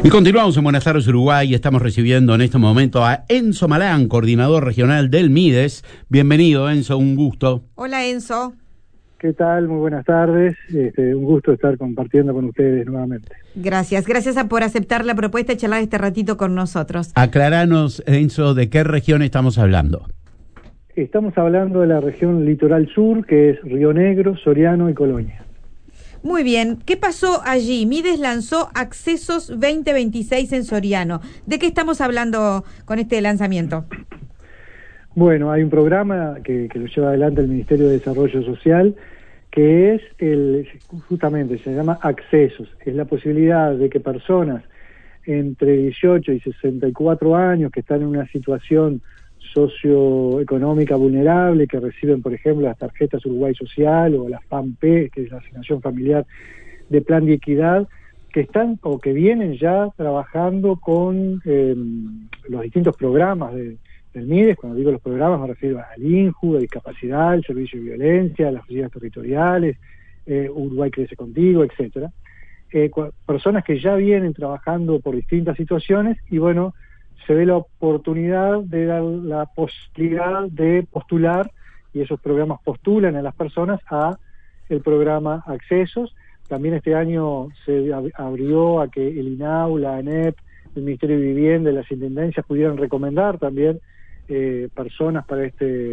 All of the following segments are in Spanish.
Y continuamos en Buenos Aires, Uruguay, y estamos recibiendo en este momento a Enzo Malán, coordinador regional del MIDES. Bienvenido, Enzo, un gusto. Hola, Enzo. ¿Qué tal? Muy buenas tardes. Un gusto estar compartiendo con ustedes nuevamente. Gracias por aceptar la propuesta y charlar este ratito con nosotros. Aclaranos, Enzo, ¿de qué región estamos hablando? Estamos hablando de la región litoral sur, que es Río Negro, Soriano y Colonia. Muy bien. ¿Qué pasó allí? MIDES lanzó Accesos 2026 en Soriano. ¿De qué estamos hablando con este lanzamiento? Bueno, hay un programa que lo lleva adelante el Ministerio de Desarrollo Social, que es justamente se llama Accesos. Es la posibilidad de que personas entre 18 y 64 años que están en una situación socioeconómica vulnerable, que reciben, por ejemplo, las tarjetas Uruguay Social o la FAMP, que es la asignación familiar de Plan de Equidad, que están o que vienen ya trabajando con los distintos programas del MIDES. Cuando digo los programas me refiero al INJU, de discapacidad, el servicio de violencia, las oficinas territoriales, Uruguay Crece Contigo, etcétera. Personas que ya vienen trabajando por distintas situaciones y bueno, se ve la oportunidad de dar la posibilidad de postular, y esos programas postulan a las personas a el programa Accesos. También este año se abrió a que el INAU, la ANEP, el Ministerio de Vivienda y las Intendencias pudieran recomendar también personas para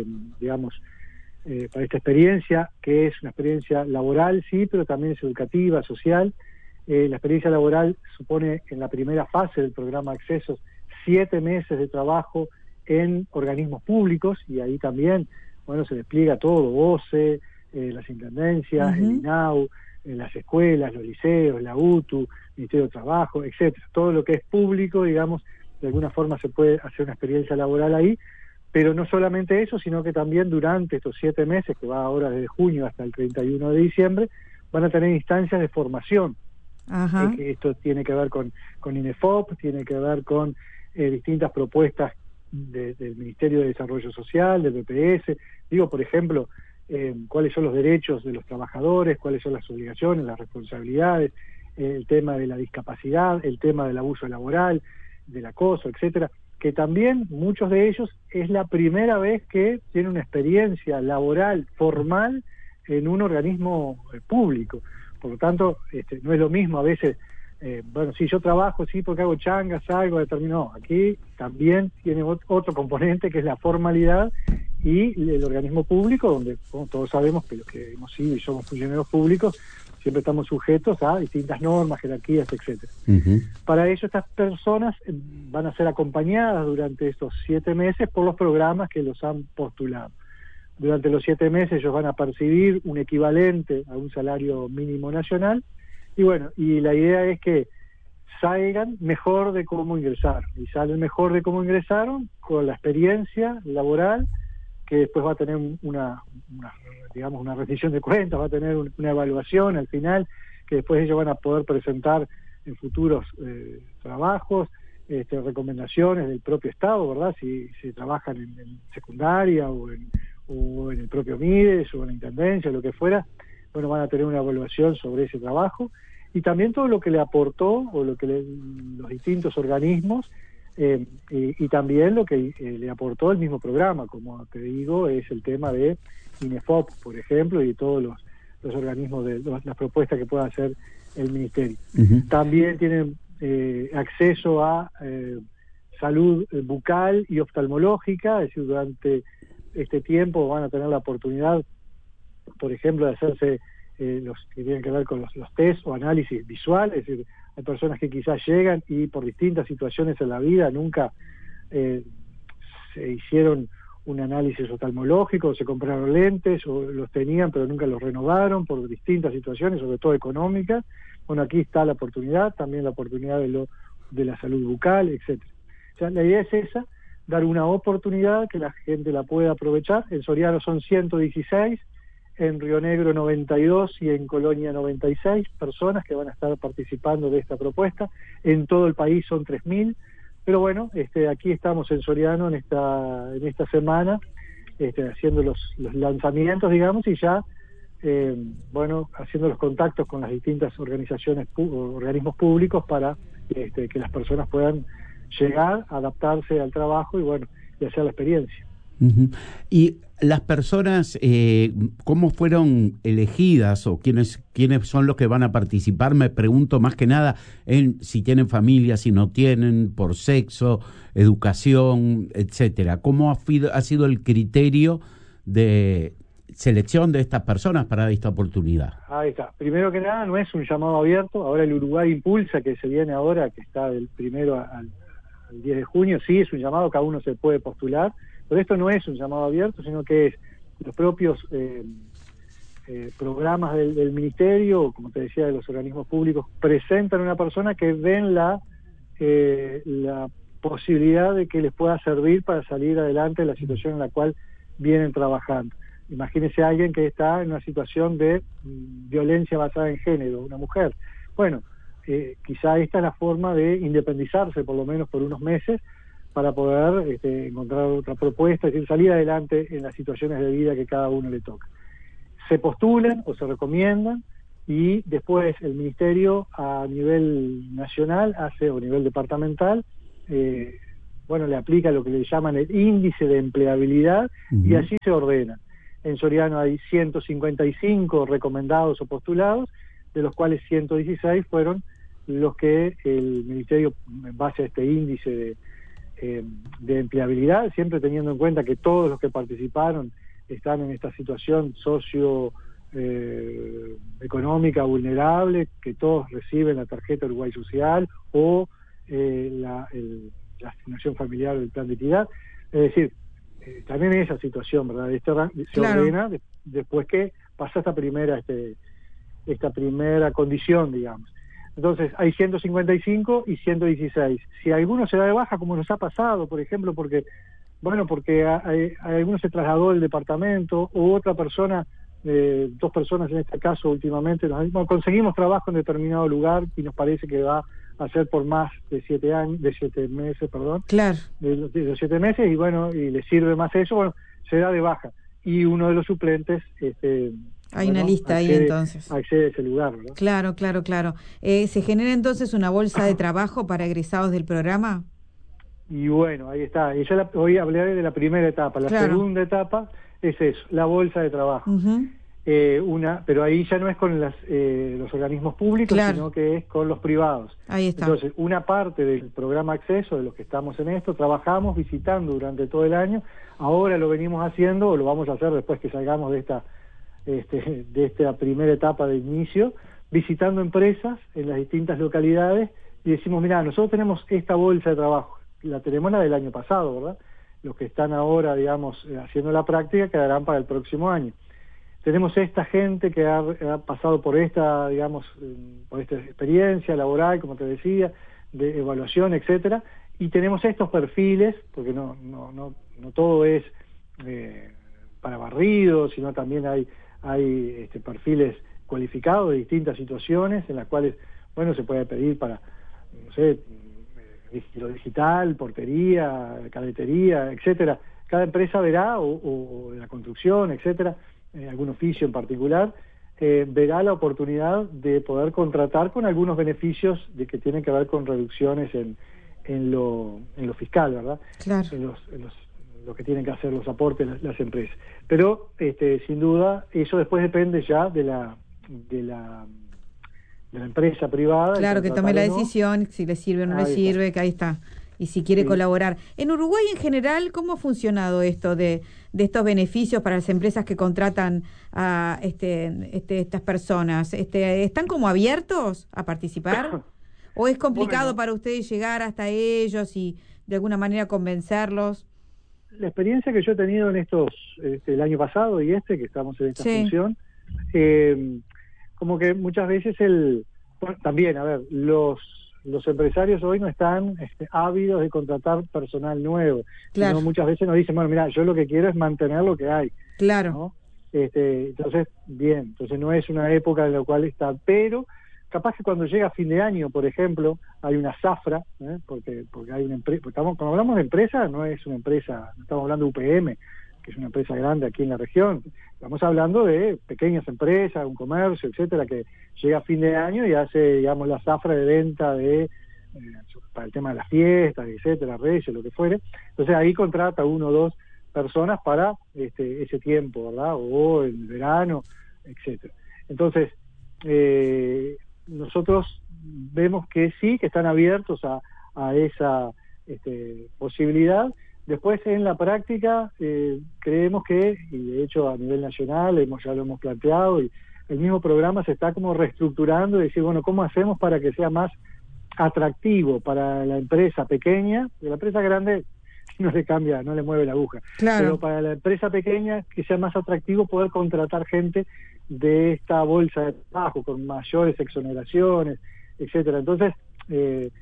para esta experiencia, que es una experiencia laboral, sí, pero también es educativa, social. La experiencia laboral supone, en la primera fase del programa Accesos, 7 meses de trabajo en organismos públicos, y ahí también, bueno, se despliega todo, OCE, las intendencias, el INAU, las escuelas, los liceos, la UTU, Ministerio de Trabajo, etcétera. Todo lo que es público, digamos, de alguna forma se puede hacer una experiencia laboral ahí, pero no solamente eso, sino que también durante estos 7 meses, que va ahora desde junio hasta el 31 de diciembre, van a tener instancias de formación. Que esto tiene que ver con INEFOP, tiene que ver con distintas propuestas del Ministerio de Desarrollo Social, del BPS. Digo, por ejemplo, cuáles son los derechos de los trabajadores, cuáles son las obligaciones, las responsabilidades, el tema de la discapacidad, el tema del abuso laboral, del acoso, etcétera, que también muchos de ellos es la primera vez que tienen una experiencia laboral formal en un organismo público. Por lo tanto, no es lo mismo a veces, sí, yo trabajo, sí, porque hago changas, algo determinado. Aquí también tiene otro componente, que es la formalidad y el organismo público, donde, como todos sabemos que los que hemos sido y somos funcionarios públicos, siempre estamos sujetos a distintas normas, jerarquías, etcétera. Para ello, estas personas van a ser acompañadas durante estos 7 meses por los programas que los han postulado. Durante los 7 meses ellos van a percibir un equivalente a un salario mínimo nacional, y bueno, y la idea es que salgan mejor de cómo ingresaron, y salen mejor de cómo ingresaron con la experiencia laboral, que después va a tener una rendición de cuentas, va a tener una evaluación al final, que después ellos van a poder presentar en futuros trabajos, recomendaciones del propio Estado, ¿verdad? Si trabajan en secundaria o en el propio MIDES o en la Intendencia, lo que fuera, bueno, van a tener una evaluación sobre ese trabajo, y también todo lo que le aportó, o lo que los distintos organismos, y también lo que le aportó el mismo programa, como te digo, es el tema de INEFOP, por ejemplo, y todos los organismos, las propuestas que pueda hacer el Ministerio. También tienen acceso a salud bucal y oftalmológica, es decir, durante este tiempo van a tener la oportunidad, por ejemplo, de hacerse los que tienen que ver con los test o análisis visual. Es decir, hay personas que quizás llegan y por distintas situaciones en la vida nunca se hicieron un análisis oftalmológico, se compraron lentes o los tenían pero nunca los renovaron por distintas situaciones, sobre todo económicas. Bueno, aquí está la oportunidad, también la oportunidad de la salud bucal, etcétera. O sea, la idea es esa, dar una oportunidad que la gente la pueda aprovechar. En Soriano son 116, en Río Negro 92 y en Colonia 96 personas que van a estar participando de esta propuesta. En todo el país son 3.000, pero bueno, aquí estamos en Soriano en esta semana, haciendo los lanzamientos, digamos, y ya haciendo los contactos con las distintas organizaciones, organismos públicos para que las personas puedan llegar, adaptarse al trabajo y bueno, y hacer la experiencia. Uh-huh. Y las personas, ¿cómo fueron elegidas o quiénes son los que van a participar? Me pregunto más que nada en si tienen familia, si no tienen, por sexo, educación, etcétera. ¿Cómo ha sido el criterio de selección de estas personas para esta oportunidad? Ahí está. Primero que nada, no es un llamado abierto. Ahora el Uruguay Impulsa, que se viene ahora, que está del 1 al 10 de junio, sí es un llamado, cada uno se puede postular. Pero esto no es un llamado abierto, sino que es los propios programas del Ministerio, como te decía, de los organismos públicos, presentan a una persona que ven la posibilidad de que les pueda servir para salir adelante de la situación en la cual vienen trabajando. Imagínese a alguien que está en una situación de violencia basada en género, una mujer. Bueno, quizá esta es la forma de independizarse, por lo menos por unos meses, para poder encontrar otra propuesta, es decir, salir adelante en las situaciones de vida que cada uno le toca. Se postulan o se recomiendan y después el Ministerio a nivel nacional o a nivel departamental, le aplica lo que le llaman el índice de empleabilidad y así se ordena. En Soriano hay 155 recomendados o postulados, de los cuales 116 fueron los que el Ministerio, en base a este índice de empleabilidad, siempre teniendo en cuenta que todos los que participaron están en esta situación económica vulnerable, que todos reciben la tarjeta Uruguay Social o la asignación familiar del plan de equidad. Es decir, también en esa situación, ¿verdad? Se ordena después que pasa esta primera condición, digamos. Entonces, hay 155 y 116. Si alguno se da de baja, como nos ha pasado, por ejemplo, porque alguno se trasladó del departamento, o otra persona, 2 personas en este caso últimamente, conseguimos trabajo en determinado lugar y nos parece que va a ser por más de 7 meses, Claro. De los 7 meses, y le sirve más eso, se da de baja. Y uno de los suplentes, hay una lista ahí entonces. Accede a ese lugar, ¿verdad? Claro. ¿Se genera entonces una bolsa de trabajo para egresados del programa? Y bueno, ahí está. Y yo hoy hablé de la primera etapa. La segunda etapa es eso, la bolsa de trabajo. Uh-huh. Pero ahí ya no es con los organismos públicos, sino que es con los privados. Ahí está. Entonces, una parte del programa Acceso, de los que estamos en esto, trabajamos visitando durante todo el año. Ahora lo venimos haciendo, o lo vamos a hacer después que salgamos de esta primera etapa de inicio, visitando empresas en las distintas localidades y decimos, mirá, nosotros tenemos esta bolsa de trabajo, la tenemos la del año pasado, ¿verdad? Los que están ahora, digamos, haciendo la práctica quedarán para el próximo año. Tenemos esta gente que ha pasado por esta, digamos, por esta experiencia laboral, como te decía, de evaluación, etcétera, y tenemos estos perfiles, porque no todo es para barridos, sino también hay perfiles cualificados de distintas situaciones en las cuales, se puede pedir para, lo digital, portería, cadetería, etcétera. Cada empresa verá, o la construcción, etcétera, algún oficio en particular, verá la oportunidad de poder contratar con algunos beneficios de que tienen que ver con reducciones en lo fiscal, ¿verdad? Claro. En lo que tienen que hacer los aportes las empresas. Pero sin duda eso después depende ya de la empresa privada. Claro, que tome la decisión, si le sirve o no le sirve, que ahí está. Y si quiere colaborar. En Uruguay en general, ¿cómo ha funcionado esto de estos beneficios para las empresas que contratan a estas personas? ¿Están como abiertos a participar? ¿O es complicado para ustedes llegar hasta ellos y de alguna manera convencerlos? La experiencia que yo he tenido en el año pasado y que estamos en esta función, como que muchas veces también, los empresarios hoy no están ávidos de contratar personal nuevo. Claro. Sino muchas veces nos dicen, mira, yo lo que quiero es mantener lo que hay. Claro. ¿No? Entonces no es una época en la cual está, pero capaz que cuando llega fin de año, por ejemplo, hay una zafra, porque hay una empresa, cuando hablamos de empresa, no es una empresa, no estamos hablando de UPM, que es una empresa grande aquí en la región, estamos hablando de pequeñas empresas, un comercio, etcétera, que llega a fin de año y hace, digamos, la zafra de venta de para el tema de las fiestas, etcétera, reyes, lo que fuere. Entonces ahí contrata 1 o 2 personas para ese tiempo, ¿verdad? O el verano, etcétera. Entonces, nosotros vemos que sí, que están abiertos a esa posibilidad. Después, en la práctica, creemos que, y de hecho a nivel nacional ya lo hemos planteado, y el mismo programa se está como reestructurando y decir, bueno, ¿cómo hacemos para que sea más atractivo para la empresa pequeña? Porque la empresa grande no le cambia, no le mueve la aguja. Claro. Pero para la empresa pequeña, que sea más atractivo poder contratar gente de esta bolsa de trabajo con mayores exoneraciones, etcétera. Entonces, se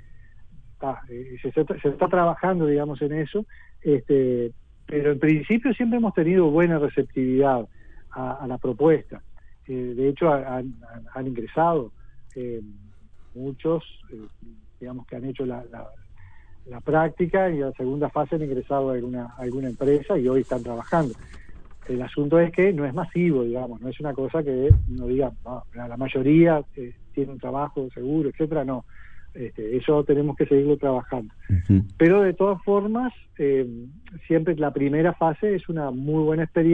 está trabajando, digamos, en eso, pero en principio siempre hemos tenido buena receptividad a la propuesta. De hecho, han ingresado muchos, digamos, que han hecho la práctica, y en la segunda fase han ingresado a alguna empresa y hoy están trabajando. El asunto es que no es masivo, digamos, no es una cosa que uno diga, no, la mayoría tiene un trabajo seguro, etcétera, no. Eso tenemos que seguirlo trabajando. Uh-huh. Pero de todas formas, siempre la primera fase es una muy buena experiencia.